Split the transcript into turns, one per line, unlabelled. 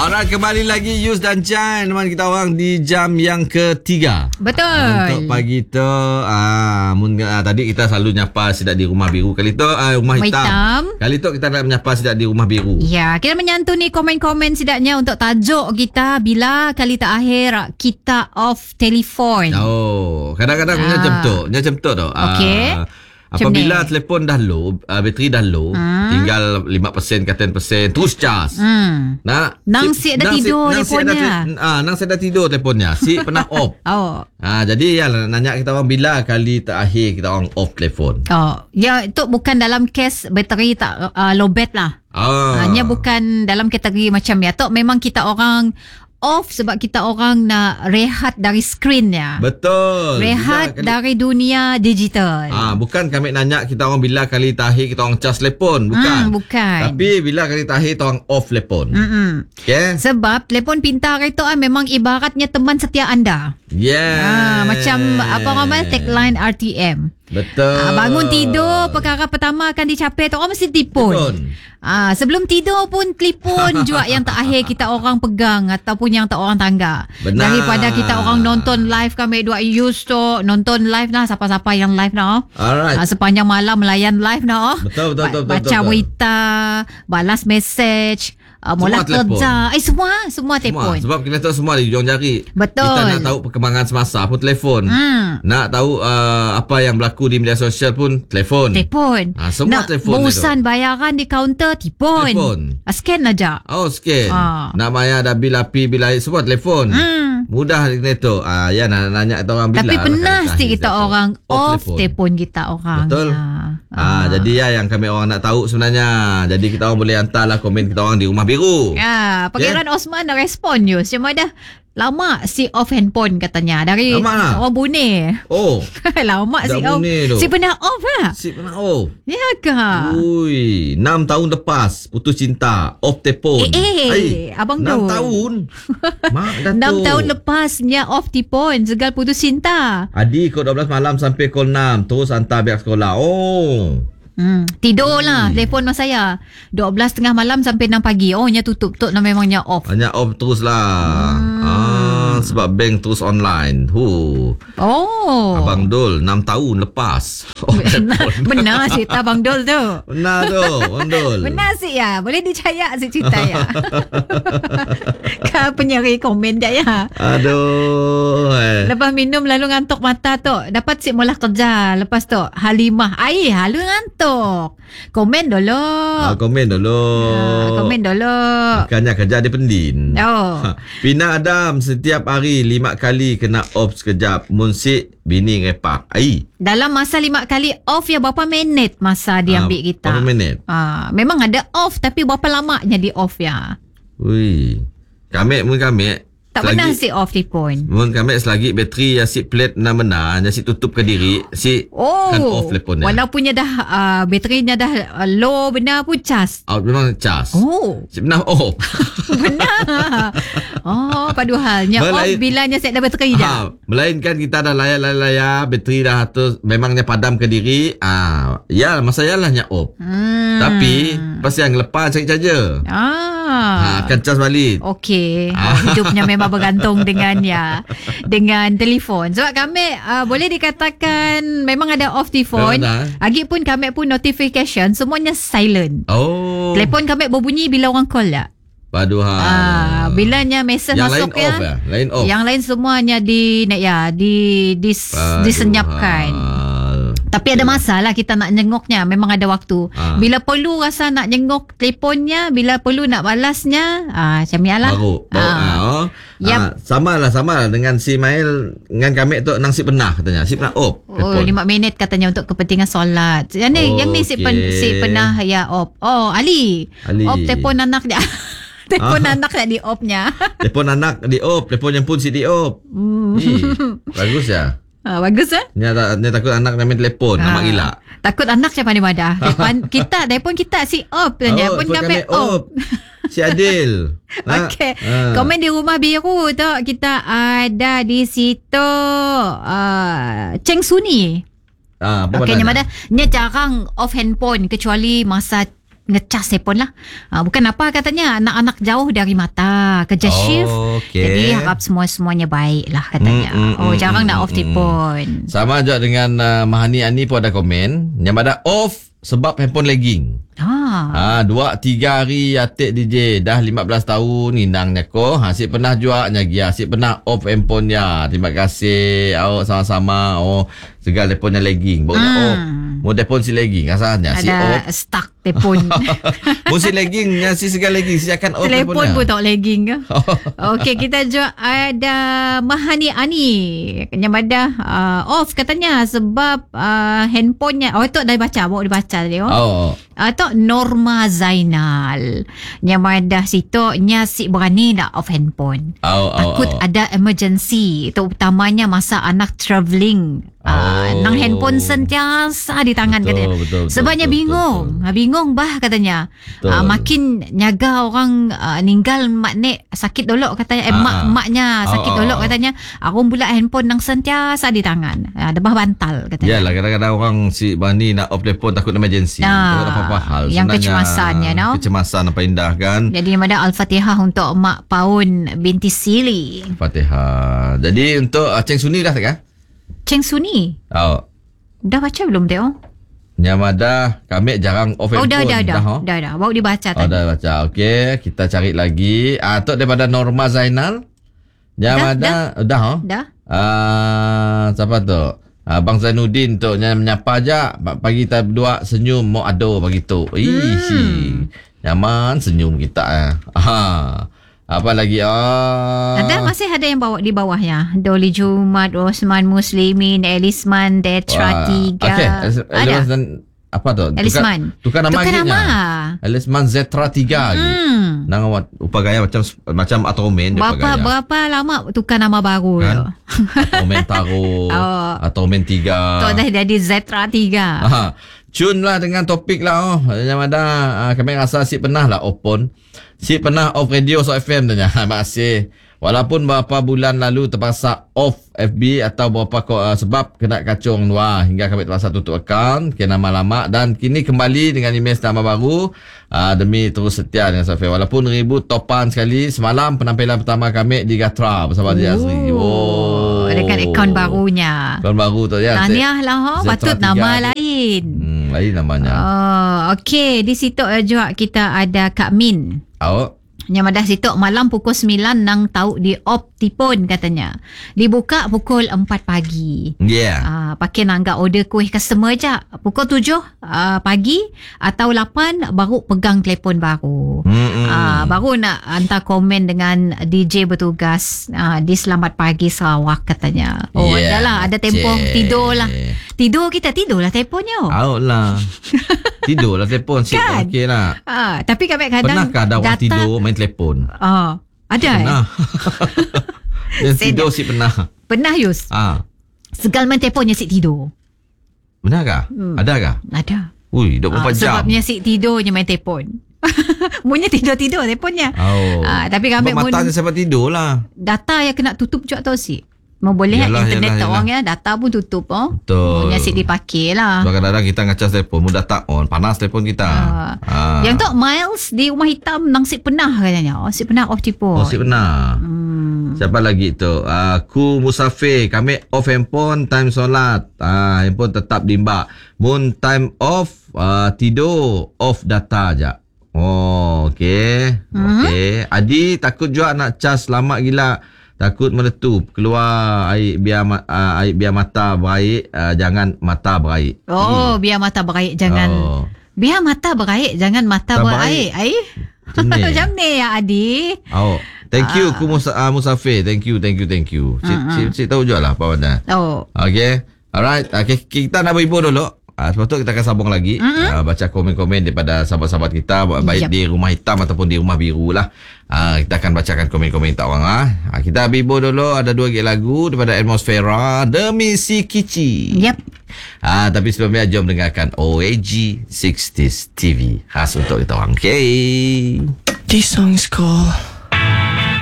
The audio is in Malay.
Alright, kembali lagi Yus dan Chan, teman kita orang di jam yang ketiga.
Betul.
Untuk pagi tu tadi kita selalu nyapa sidak di rumah biru. Kali tu rumah hitam. Kali tu kita nak menyapa sidak di rumah biru.
Ya, kita menyantuni komen-komen sidaknya untuk tajuk kita bila kali terakhir kita off telefon.
Oh, kadang-kadang macam tu tu.
Okey.
Apabila telefon dah low, bateri dah low, tinggal 5% ke 10%, terus cas.
Nang si dah tidur telefonnya.
Nang si dah tidur telefonnya. Si pernah off. Jadi ya nanya kita orang bila kali terakhir kita orang off telefon.
Ya, itu bukan dalam kes bateri tak lowbat lah. Hanya bukan dalam kategori macam ya. Tok memang kita orang off sebab kita orang nak rehat dari skrin ya.
Betul.
Rehat dari dunia digital.
Bukan kami nanya kita orang bila kali terakhir kita orang cas telefon. Bukan.
Bukan.
Tapi bila kali terakhir kita orang off telefon. Okay?
Sebab telefon pintar itu memang ibaratnya teman setia anda. Macam apa ramai tagline RTM.
Betul.
Bangun tidur, perkara pertama akan dicapai tu orang mesti telefon. Sebelum tidur pun telefon juga yang terakhir kita orang pegang ataupun yang tak orang tangga.
Benar.
Daripada kita orang nonton live kami dua use tu nonton live lah siapa-siapa yang live nah.
Alright.
Sepanjang malam melayan live nah.
Betul.
Baca berita, balas message. Mula kerja. Semua telefon.
Sebab kita tahu semua di ujung jari.
Betul.
Kita nak tahu perkembangan semasa pun telefon. Nak tahu apa yang berlaku di media sosial pun telefon. Semua
nak
telefon.
Nak berusan bayaran di kaunter telefon. Scan aja.
Scan. Nak bayar ada bil api, bil air semua telefon. Mudah itu. Ya nak nanya kita orang bila.
Tapi pernah sih kita orang off telefon kita orang.
Betul. Jadi yang kami orang nak tahu sebenarnya. Jadi kita orang boleh hantarlah komen kita orang di rumah biru.
Pangeran Osman dah respon je. Cuma dah lama si off handphone katanya. Dari orang Brunei. Lama si off. Si pernah off lah.
Si pernah off.
Ya ke?
6 tahun lepas putus cinta. Off telefon.
Abang tu
6 tahun. Mak dah
6 tahun lepasnya off telefon. Segal putus cinta.
Adik kod 12 malam sampai kod 6. Terus hantar biar sekolah.
Tidur lah telefon mas saya 12.30 malam sampai 6 pagi. Nya tutup tu memangnya off.
Hanya off terus lah. Sebab bank terus online. Abang Dol 6 tahun lepas.
Benar cerita Abang Dol tu.
Benar tu Abang Dol.
Benar sih ya. Boleh dicaya si cerita ya. Kau penyeri komen dia ya.
Aduh.
Lepas minum lalu ngantuk mata tu. Dapat si mula kerja. Lepas tu Halimah. Halu ngantuk. Komen dulu.
Komen dulu. Bukannya kerja di pendin. Pina Adam setiap hari 5 kali kena off sekejap. Munsik bini repak.
Dalam masa 5 kali off ya berapa minit masa dia ambil kita?
Berapa minit?
Memang ada off tapi berapa lamanya di off ya?
Kami
tak pernah si off telefon.
Mun kami selagi bateri ya si plate benar si tutup ke diri si kan off telefonnya.
Walaupunnya dah baterinya dah low benar pun cas.
Memang cas. Si benar off.
Benar. Padu halnya off bilanya set dah bateri dah.
Melainkan kita dah layar bateri dah tu memangnya padam ke diri. Ya masa yalahnya off. Tapi pas yang lepas cari charger. Akan cas balik.
Okey. Hidupnya memang bergantung dengan telefon. Sebab kami boleh dikatakan memang ada off telefon. Lagi pun kami pun notification semuanya silent. Telefon kami berbunyi bila orang call tak. Bilanya mesej masuk ya.
Lain off.
Yang lain semuanya disenyapkan. Tapi ada masalah kita nak jenguknya. Memang ada waktu. Bila perlu rasa nak jenguk telefonnya, bila perlu nak balasnya, macam ni lah.
Sama lah dengan si Mail dengan kami tu nang si pernah katanya. Si pernah off.
5 minit katanya untuk kepentingan solat. Yang ni si pernah ya off. Ali. Off telefon anak dia. Telefon anak nak di off-nya.
Telefon anak di off. Telefon yang pun si di off. Bagus ya.
Bagus
Dia takut anak main telefon. Nama gila.
Takut anak siapa ni madah. Telefon kita si off. Telefon kami off.
Si Adil.
Okey. Komen di rumah biru tu kita ada di situ Cheng Suni. Okey, mana dia jarang off handphone kecuali masa ngecas telefon lah. Bukan apa katanya, anak-anak jauh dari mata, kerja shift.
Okay.
Jadi harap semuanya baik lah katanya. Jarang nak off telefon.
Sama juga dengan Mahani Ani pun ada komen yang ada off sebab handphone lagging. 2-3 hari atik DJ dah 15 tahun ngindangnya ko. Asyik pernah juaknya gia, asyik pernah off handphone ya. Terima kasih. Sama-sama. Segala telefonnya lagging. Baunya off. Mau telefon si lagging asalnya si off.
Ada stuck telefon.
Mau si laggingnya si segala lagging si akan off
telefon pun tak lagging ke. Okey, kita juga ada Mahani Ani. Yang off katanya sebab handphonenya. Itu dah baca, bawa dibaca tadi. Atau Norma Zainal yang ada situ nya si berani nak off handphone. Takut ada emergency. Itu utamanya masa anak travelling. Nang handphone sentiasa di tangan katanya. Sebabnya bingung. Bingung katanya. Makin nyaga orang ninggal mak nek sakit dolok katanya. Mak-maknya sakit dolok katanya. Aku pula handphone nang sentiasa di tangan. Debah bantal katanya.
Yalah, kadang-kadang orang si berani nak off telefon takut emergency. Takut apa-apa hal.
Yang kecemasannya,
kecemasan apa indah kan.
Jadi ada Al-Fatihah untuk Mak Paun binti Sili.
Fatihah. Jadi untuk Cheng Suni dah tak kan?
Cheng Suni? Dah baca belum Teo?
Yang ada kami jarang off handphone.
Dah. Baru dibaca tadi.
Dah baca. Okey, kita cari lagi. Tok daripada Norma Zainal. Yang dah. Siapa tu? Abang Zainuddin tu menyapa je. Pagi kita berdua senyum mau ado begitu. Nyaman senyum kita. Apa lagi?
Masih ada yang bawa di bawahnya. Doli Jumat, Osman Muslimin, Elisman, Detra 3.
Okey,
ada.
Apa tu?
Elisman.
Tukar nama. Elisman Zetra 3 lagi. Nang upagaya macam Atomen
berapa lama tukar nama baru kan?
Atomen Taro, Atomen 3.
Tu dah jadi Zetra 3.
Cun lah dengan topik lah. Yang ada kami rasa si pernah lah open. Si pernah off radio so FM tanya. Masih. Walaupun beberapa bulan lalu terpaksa off FB atau beberapa sebab kena kacung luar hingga kami terpaksa tutup akaun kena lama-lama dan kini kembali dengan email nama baru demi terus setia dengan Safi. Walaupun ribu topan sekali semalam penampilan pertama kami di Gatra bersama Dia Azri.
Dengan akaun barunya.
Akaun baru tu ya.
Tahniah lah patut nama lain.
Lain namanya.
Okey, di situ juga kita ada Kak Min. Yang ada situ malam pukul 9 nang tahu di Optipon katanya. Dibuka pukul 4 pagi. Pakai nanggak order kuih customer je. Pukul 7 pagi atau 8 baru pegang telefon baru. Baru nak hantar komen dengan DJ bertugas di Selamat Pagi Sarawak katanya. Adalah ada tempoh tidur lah. Tidurlah telefonnya.
Lah. Tidurlah telefon sih.
Kan?
Okey lah.
Tapi kadang-kadang
pernahkah ada orang tidur main telefon?
Ada.
Pernah. Yang tidur sih pernah.
Pernah Yus. Segal main telefonnya si tidur.
Benarkah? Adakah?
Ada.
Ui, 24 jam.
Sebabnya si tidurnya main telefon. Punya tidur telefonnya. Tapi kami
matanya sebab tidur lah.
Data yang kena tutup juga tau si. Boleh internet tak orang ya, data pun tutup.
Betul.
Punya asyik dipakai lah.
Sebab kadang-kadang kita ngacas telefon, mudah tak on, panas telefon kita.
Yang tu Miles di Rumah Hitam nang si pernah katanya. Si pernah off telefon.
Si pernah. Siapa lagi tu? Ku musafir, kami off handphone time solat. Handphone tetap dimbak. Moon time off, tidur off data je. Okey. Okey. Adi takut juga nak cas lama gila. Takut meletup keluar air biar mata berair, jangan mata berair.
Biar mata berair jangan. Biar mata berair jangan mata berair. Macam ni ya Adi.
Thank you ku musafir. Thank you. Cik tahu juga lah apa benda. Okay. Alright. Kita nak berhibur dulu. Sebab tu kita akan sambung lagi baca komen-komen daripada sahabat-sahabat kita baik di Rumah Hitam ataupun di Rumah Biru lah. Kita akan bacakan komen-komen tak orang kita berhibur dulu. Ada 2 lagu daripada Atmosfera Demi Si Kici. Tapi sebelumnya jom dengarkan OAG 60s TV khas untuk kita orang. Okay.
This song is called